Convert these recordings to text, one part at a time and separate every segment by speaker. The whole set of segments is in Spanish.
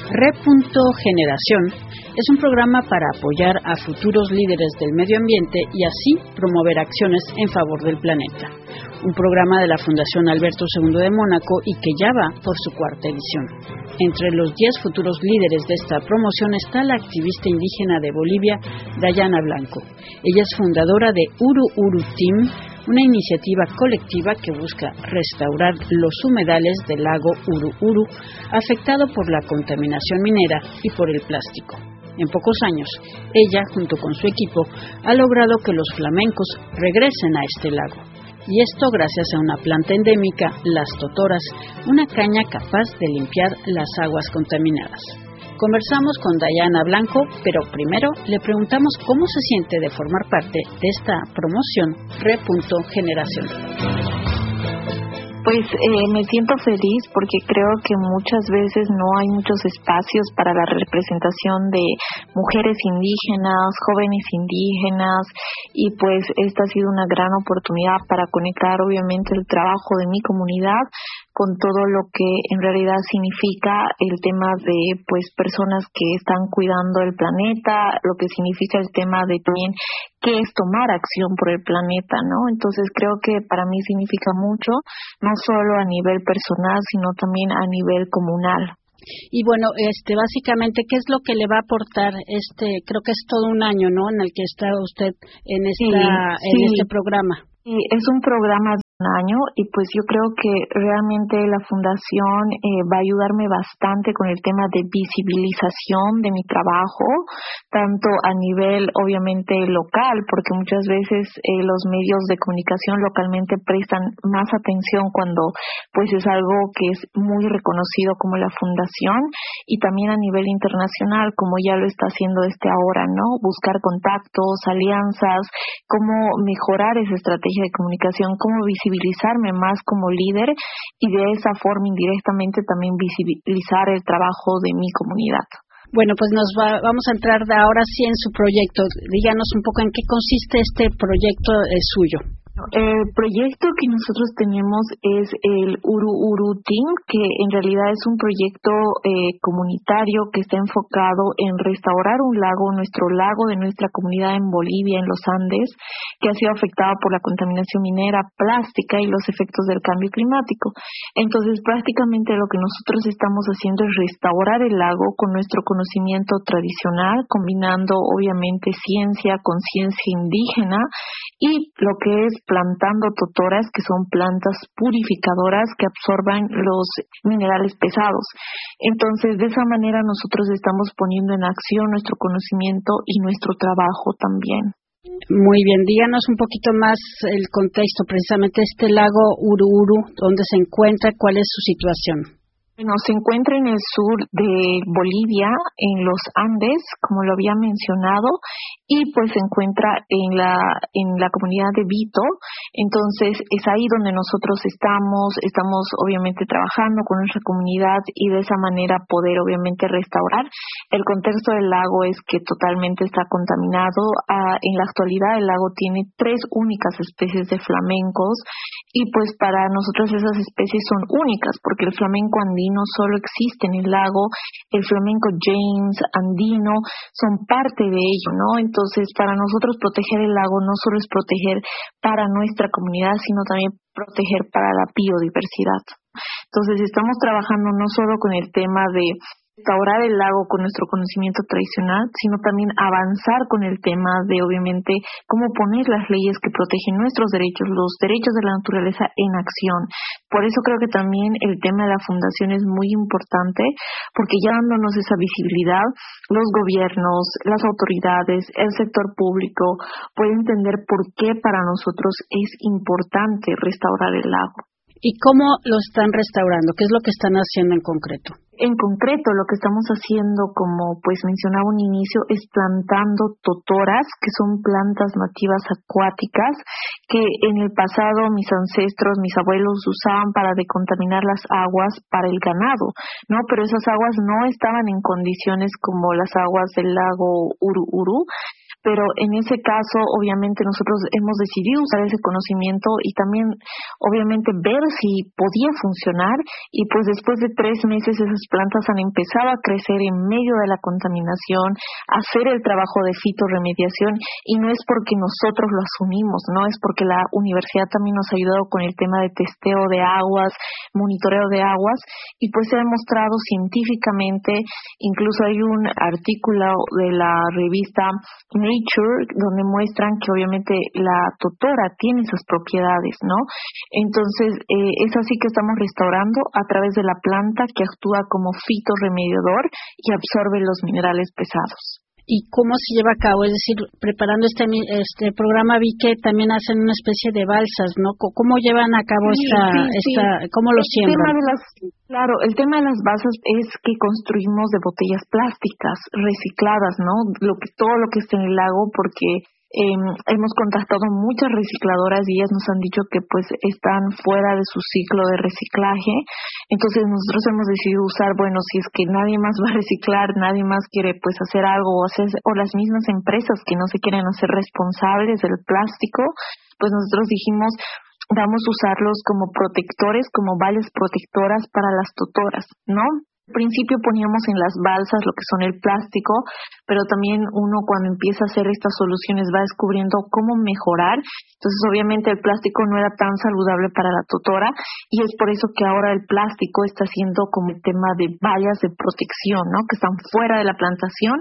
Speaker 1: Re.Generación es un programa para apoyar a futuros líderes del medio ambiente y así promover acciones en favor del planeta. Un programa de la Fundación Alberto II de Mónaco y que ya va por su cuarta edición. Entre los 10 futuros líderes de esta promoción está la activista indígena de Bolivia, Dayana Blanco. Ella es fundadora de Uru Uru Team, una iniciativa colectiva que busca restaurar los humedales del lago Uru Uru, afectado por la contaminación minera y por el plástico. En pocos años, ella, junto con su equipo, ha logrado que los flamencos regresen a este lago. Y esto gracias a una planta endémica, las totoras, una caña capaz de limpiar las aguas contaminadas. Conversamos con Dayana Blanco, pero primero le preguntamos cómo se siente de formar parte de esta promoción Re.Generación.
Speaker 2: Pues me siento feliz porque creo que muchas veces no hay muchos espacios para la representación de mujeres indígenas, jóvenes indígenas, y pues esta ha sido una gran oportunidad para conectar obviamente el trabajo de mi comunidad con todo lo que en realidad significa el tema de pues personas que están cuidando el planeta, lo que significa el tema de también qué es tomar acción por el planeta, ¿no? Entonces creo que para mí significa mucho, no solo a nivel personal, sino también a nivel comunal.
Speaker 1: Y bueno, básicamente, ¿qué es lo que le va a aportar creo que es todo un año, ¿no?, en el que está usted en este programa?
Speaker 2: Sí, es un programa de un año y pues yo creo que realmente la fundación va a ayudarme bastante con el tema de visibilización de mi trabajo, tanto a nivel obviamente local, porque muchas veces los medios de comunicación localmente prestan más atención cuando pues es algo que es muy reconocido como la fundación, y también a nivel internacional, como ya lo está haciendo desde ahora, ¿no? Buscar contactos, alianzas, cómo mejorar esa estrategia de comunicación, cómo visibilizarme más como líder y de esa forma indirectamente también visibilizar el trabajo de mi comunidad.
Speaker 1: Bueno, pues vamos a entrar ahora sí en su proyecto. Díganos un poco en qué consiste este proyecto suyo.
Speaker 2: El proyecto que nosotros tenemos es el Uru Uru Team, que en realidad es un proyecto comunitario que está enfocado en restaurar un lago, nuestro lago de nuestra comunidad en Bolivia, en los Andes, que ha sido afectado por la contaminación minera, plástica y los efectos del cambio climático. Entonces, prácticamente lo que nosotros estamos haciendo es restaurar el lago con nuestro conocimiento tradicional, combinando obviamente ciencia con ciencia indígena, y lo que es plantando totoras, que son plantas purificadoras que absorban los minerales pesados. Entonces, de esa manera nosotros estamos poniendo en acción nuestro conocimiento y nuestro trabajo también.
Speaker 1: Muy bien, díganos un poquito más el contexto, precisamente este lago Uru Uru, ¿dónde se encuentra? ¿Cuál es su situación?
Speaker 2: Bueno, se encuentra en el sur de Bolivia, en los Andes, como lo había mencionado, y pues se encuentra en la comunidad de Vito. Entonces es ahí donde nosotros estamos obviamente trabajando con nuestra comunidad y de esa manera poder obviamente restaurar. El contexto del lago es que totalmente está contaminado. En la actualidad el lago tiene 3 únicas especies de flamencos y pues para nosotros esas especies son únicas porque el flamenco andino solo existe en el lago, el flamenco James andino son parte de ello, ¿no? Entonces para nosotros proteger el lago no solo es proteger para nuestra comunidad, sino también proteger para la biodiversidad. Entonces estamos trabajando no solo con el tema de restaurar el lago con nuestro conocimiento tradicional, sino también avanzar con el tema de, obviamente, cómo poner las leyes que protegen nuestros derechos, los derechos de la naturaleza en acción. Por eso creo que también el tema de la fundación es muy importante, porque ya dándonos esa visibilidad, los gobiernos, las autoridades, el sector público pueden entender por qué para nosotros es importante restaurar el lago.
Speaker 1: ¿Y cómo lo están restaurando? ¿Qué es lo que están haciendo en concreto?
Speaker 2: En concreto, lo que estamos haciendo, como pues mencionaba un inicio, es plantando totoras, que son plantas nativas acuáticas, que en el pasado mis ancestros, mis abuelos usaban para decontaminar las aguas para el ganado, ¿no? Pero esas aguas no estaban en condiciones como las aguas del lago Uru Uru. pero en ese caso obviamente nosotros hemos decidido usar ese conocimiento y también obviamente ver si podía funcionar, y pues después de 3 meses esas plantas han empezado a crecer en medio de la contaminación, a hacer el trabajo de fitorremediación, y no es porque nosotros lo asumimos, no es porque la universidad también nos ha ayudado con el tema de testeo de aguas, monitoreo de aguas, y pues se ha demostrado científicamente. Incluso hay un artículo de la revista Nature donde muestran que obviamente la totora tiene esas propiedades, ¿no? Entonces es así que estamos restaurando a través de la planta, que actúa como fitorremediador y absorbe los minerales pesados.
Speaker 1: ¿Y cómo se lleva a cabo? Es decir, preparando este programa vi que también hacen una especie de balsas, ¿no? ¿Cómo llevan a cabo cómo lo siembran?
Speaker 2: El tema de las balsas es que construimos de botellas plásticas recicladas, ¿no? Todo lo que está en el lago, porque hemos contactado muchas recicladoras y ellas nos han dicho que pues están fuera de su ciclo de reciclaje. Entonces nosotros hemos decidido usar, si es que nadie más va a reciclar, nadie más quiere pues hacer algo, o las mismas empresas que no se quieren hacer responsables del plástico, pues nosotros dijimos, vamos a usarlos como protectores, como vallas protectoras para las totoras, ¿no? Al principio poníamos en las balsas lo que son el plástico, pero también uno cuando empieza a hacer estas soluciones va descubriendo cómo mejorar. Entonces obviamente el plástico no era tan saludable para la totora, y es por eso que ahora el plástico está siendo como el tema de vallas de protección, ¿no? Que están fuera de la plantación.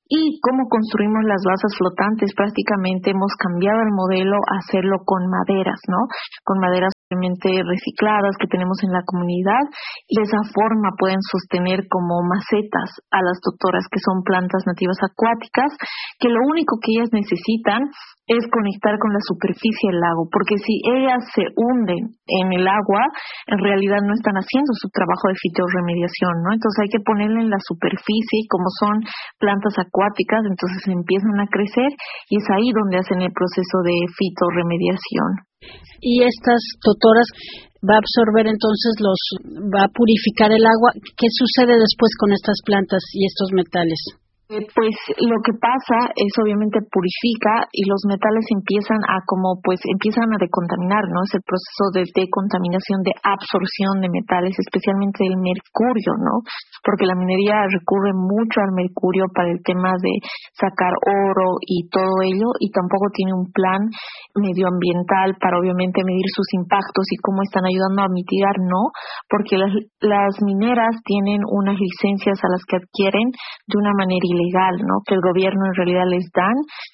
Speaker 2: Y cómo construimos las balsas flotantes, prácticamente hemos cambiado el modelo a hacerlo con maderas, ¿no? Con maderas obviamente recicladas que tenemos en la comunidad, y de esa forma pueden sostener como macetas a las totoras, que son plantas nativas acuáticas, que lo único que ellas necesitan es conectar con la superficie del lago, porque si ellas se hunden en el agua, en realidad no están haciendo su trabajo de fitorremediación, ¿no? Entonces hay que ponerle en la superficie, como son plantas acuáticas, entonces empiezan a crecer, y es ahí donde hacen el proceso de fitorremediación.
Speaker 1: Y estas totoras va a absorber entonces va a purificar el agua. ¿Qué sucede después con estas plantas y estos metales?
Speaker 2: Pues lo que pasa es obviamente purifica, y los metales empiezan a decontaminar, ¿no? Es el proceso de decontaminación, de absorción de metales, especialmente el mercurio, ¿no? Porque la minería recurre mucho al mercurio para el tema de sacar oro y todo ello, y tampoco tiene un plan medioambiental para obviamente medir sus impactos y cómo están ayudando a mitigar, ¿no? Porque las mineras tienen unas licencias a las que adquieren de una manera ilegal, ¿no? Que el gobierno en realidad les dan,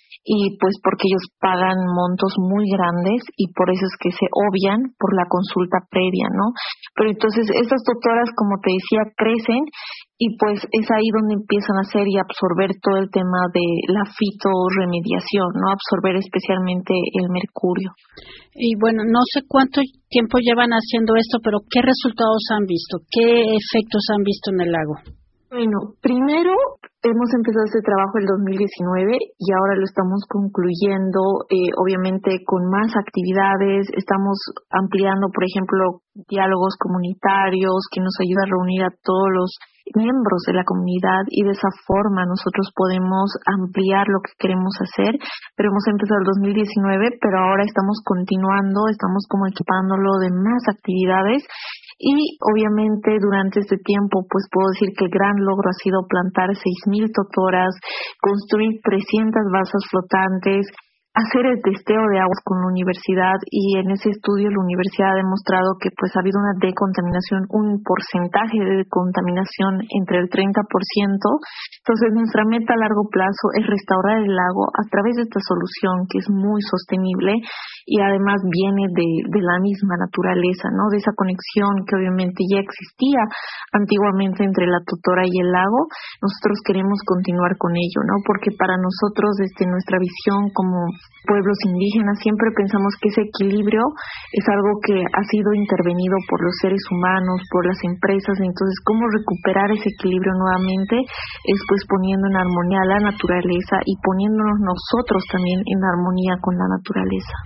Speaker 2: y pues porque ellos pagan montos muy grandes, y por eso es que se obvian por la consulta previa, ¿no? Pero entonces estas totoras, como te decía, crecen, y pues es ahí donde empiezan a hacer y absorber todo el tema de la fitorremediación, ¿no? Absorber especialmente el mercurio.
Speaker 1: Y bueno, no sé cuánto tiempo llevan haciendo esto, pero ¿qué resultados han visto? ¿Qué efectos han visto en el lago?
Speaker 2: Bueno, primero hemos empezado este trabajo el 2019 y ahora lo estamos concluyendo, obviamente con más actividades. Estamos ampliando, por ejemplo, diálogos comunitarios que nos ayuda a reunir a todos los miembros de la comunidad, y de esa forma nosotros podemos ampliar lo que queremos hacer. Pero hemos empezado el 2019, pero ahora estamos continuando, estamos como equipándolo de más actividades. Y obviamente durante este tiempo pues puedo decir que el gran logro ha sido plantar 6,000 totoras, construir 300 balsas flotantes, hacer el testeo de aguas con la universidad, y en ese estudio la universidad ha demostrado que pues ha habido una decontaminación, un porcentaje de decontaminación entre el 30%. Entonces nuestra meta a largo plazo es restaurar el lago a través de esta solución que es muy sostenible, y además viene de la misma naturaleza, ¿no? De esa conexión que obviamente ya existía antiguamente entre la totora y el lago. Nosotros queremos continuar con ello, ¿no? Porque para nosotros, desde nuestra visión como pueblos indígenas, siempre pensamos que ese equilibrio es algo que ha sido intervenido por los seres humanos, por las empresas. Entonces, ¿cómo recuperar ese equilibrio nuevamente? Es pues poniendo en armonía a la naturaleza y poniéndonos nosotros también en armonía con la naturaleza.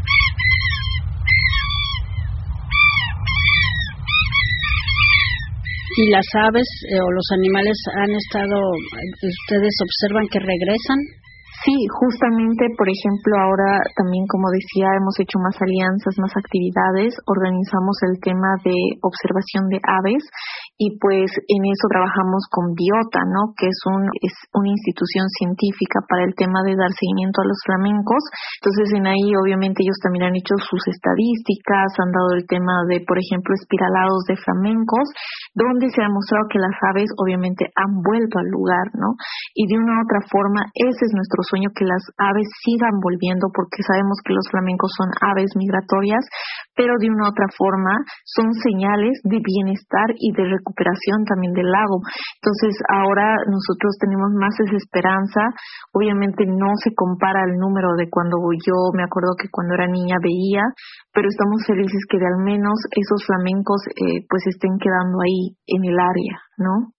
Speaker 1: ¿Y las aves o los animales ustedes observan que regresan?
Speaker 2: Sí, justamente, por ejemplo, ahora también, como decía, hemos hecho más alianzas, más actividades, organizamos el tema de observación de aves y pues en eso trabajamos con Biota, ¿no? Que es una institución científica para el tema de dar seguimiento a los flamencos. Entonces, en ahí obviamente ellos también han hecho sus estadísticas, han dado el tema de, por ejemplo, espiralados de flamencos, donde se ha demostrado que las aves obviamente han vuelto al lugar, ¿no? Y de una u otra forma, ese es nuestro sueño, que las aves sigan volviendo, porque sabemos que los flamencos son aves migratorias, pero de una u otra forma son señales de bienestar y de recuperación también del lago. Entonces ahora nosotros tenemos más esa esperanza. Obviamente no se compara al número de cuando yo me acuerdo que cuando era niña veía, pero estamos felices que de al menos esos flamencos pues estén quedando ahí en el área, ¿no?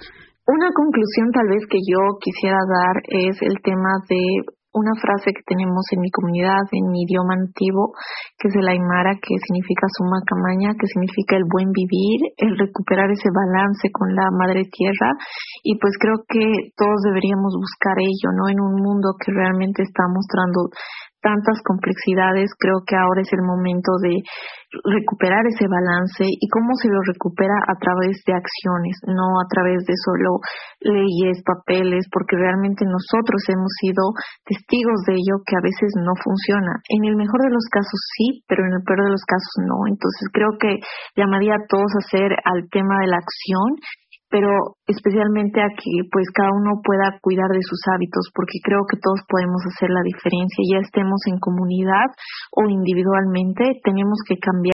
Speaker 2: Una conclusión tal vez que yo quisiera dar es el tema de una frase que tenemos en mi comunidad, en mi idioma nativo, que es el aymara, que significa suma camaña, que significa el buen vivir, el recuperar ese balance con la madre tierra, y pues creo que todos deberíamos buscar ello, ¿no? En un mundo que realmente está mostrando tantas complejidades, creo que ahora es el momento de recuperar ese balance. ¿Y cómo se lo recupera? A través de acciones, no a través de solo leyes, papeles, porque realmente nosotros hemos sido testigos de ello, que a veces no funciona. En el mejor de los casos sí, pero en el peor de los casos no. Entonces creo que llamaría a todos a hacer al tema de la acción, pero especialmente a que pues cada uno pueda cuidar de sus hábitos, porque creo que todos podemos hacer la diferencia, ya estemos en comunidad o individualmente, tenemos que cambiar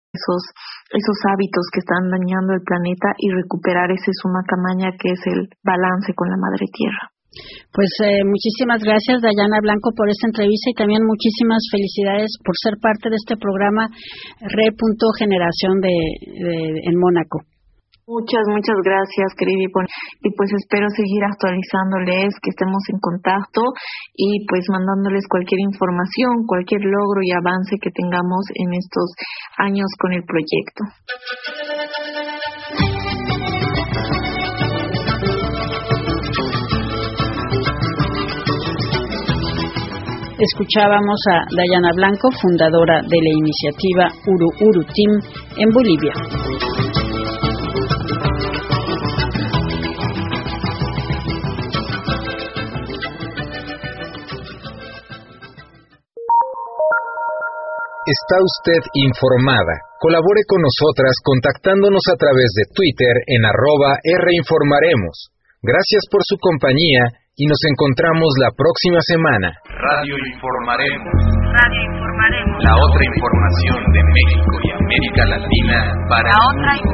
Speaker 2: esos hábitos que están dañando el planeta y recuperar ese suma camaña que es el balance con la madre tierra.
Speaker 1: Pues muchísimas gracias, Dayana Blanco, por esta entrevista y también muchísimas felicidades por ser parte de este programa Re.Generación en Mónaco.
Speaker 2: Muchas gracias, querida Ivonne. Y pues espero seguir actualizándoles, que estemos en contacto y pues mandándoles cualquier información, cualquier logro y avance que tengamos en estos años con el proyecto.
Speaker 1: Escuchábamos a Dayana Blanco, fundadora de la iniciativa Uru Uru Team en Bolivia.
Speaker 3: Está usted informada. Colabore con nosotras contactándonos a través de Twitter en @Rinformaremos. Gracias por su compañía y nos encontramos la próxima semana.
Speaker 4: Radio Informaremos. La otra información de México y América Latina para el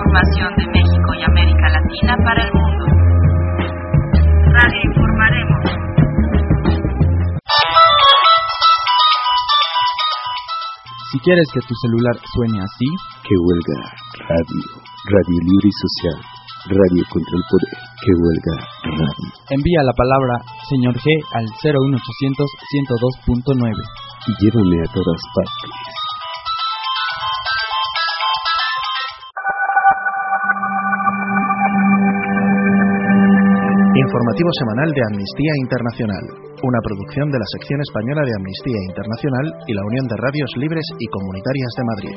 Speaker 4: mundo. Radio Informaremos.
Speaker 5: Si quieres que tu celular suene así,
Speaker 6: que huelga Radio Libre y Social, Radio contra el Poder, que huelga radio.
Speaker 5: Envía la palabra Señor G al 01800 102.9
Speaker 6: y llévame a todas partes.
Speaker 7: Informativo semanal de Amnistía Internacional, una producción de la sección española de Amnistía Internacional y la Unión de Radios Libres y Comunitarias de Madrid.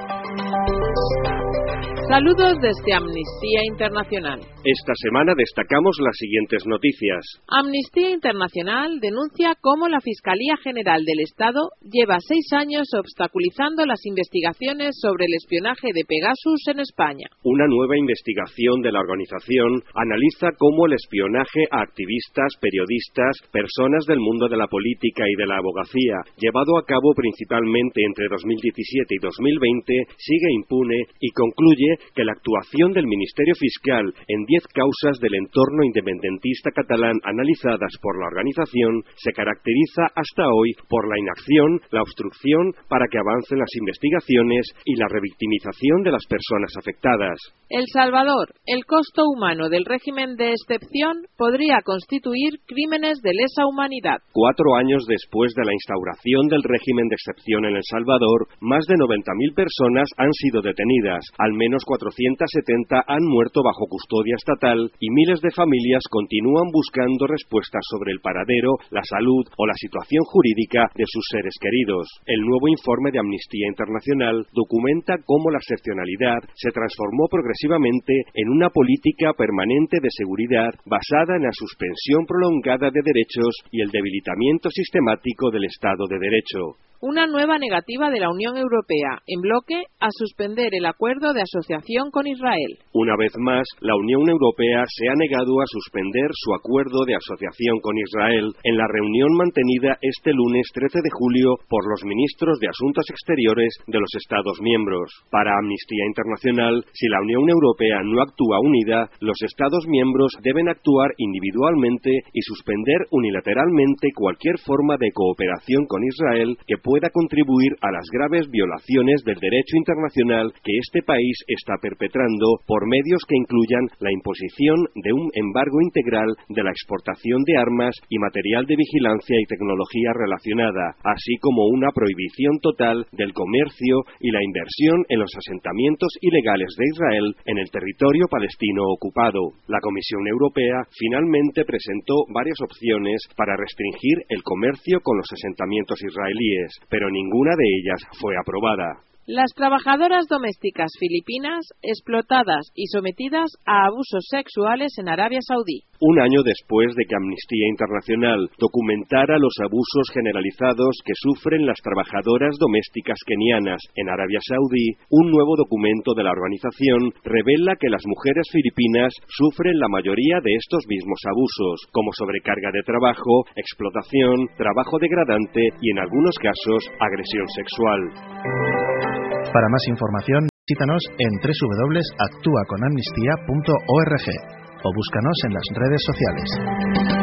Speaker 8: Saludos desde Amnistía Internacional.
Speaker 9: Esta semana destacamos las siguientes noticias.
Speaker 8: Amnistía Internacional denuncia cómo la Fiscalía General del Estado lleva 6 años obstaculizando las investigaciones sobre el espionaje de Pegasus en España.
Speaker 9: Una nueva investigación de la organización analiza cómo el espionaje a activistas, periodistas, personas del mundo de la política y de la abogacía, llevado a cabo principalmente entre 2017 y 2020, sigue impune y concluye que la actuación del Ministerio Fiscal en 10 causas del entorno independentista catalán analizadas por la organización se caracteriza hasta hoy por la inacción, la obstrucción para que avancen las investigaciones y la revictimización de las personas afectadas.
Speaker 8: El Salvador, el costo humano del régimen de excepción podría constituir crímenes de lesa humanidad.
Speaker 9: 4 años después de la instauración del régimen de excepción en El Salvador, más de 90.000 personas han sido detenidas, al menos 470 han muerto bajo custodia estatal y miles de familias continúan buscando respuestas sobre el paradero, la salud o la situación jurídica de sus seres queridos. El nuevo informe de Amnistía Internacional documenta cómo la excepcionalidad se transformó progresivamente en una política permanente de seguridad basada en la suspensión prolongada de derechos y el debilitamiento sistemático del Estado de Derecho.
Speaker 8: Una nueva negativa de la Unión Europea, en bloque, a suspender el acuerdo de asociación con Israel.
Speaker 9: Una vez más, la Unión Europea se ha negado a suspender su acuerdo de asociación con Israel en la reunión mantenida este lunes 13 de julio por los ministros de Asuntos Exteriores de los Estados miembros. Para Amnistía Internacional, si la Unión Europea no actúa unida, los Estados miembros deben actuar individualmente y suspender unilateralmente cualquier forma de cooperación con Israel que pueda contribuir a las graves violaciones del derecho internacional que este país está perpetrando por medios que incluyan la imposición de un embargo integral de la exportación de armas y material de vigilancia y tecnología relacionada, así como una prohibición total del comercio y la inversión en los asentamientos ilegales de Israel en el territorio palestino ocupado. La Comisión Europea finalmente presentó varias opciones para restringir el comercio con los asentamientos israelíes, pero ninguna de ellas fue aprobada.
Speaker 8: Las trabajadoras domésticas filipinas explotadas y sometidas a abusos sexuales en Arabia Saudí.
Speaker 9: Un año después de que Amnistía Internacional documentara los abusos generalizados que sufren las trabajadoras domésticas kenianas en Arabia Saudí, un nuevo documento de la organización revela que las mujeres filipinas sufren la mayoría de estos mismos abusos, como sobrecarga de trabajo, explotación, trabajo degradante y, en algunos casos, agresión sexual.
Speaker 7: Para más información, visítanos en www.actuaconamnistía.org o búscanos en las redes sociales.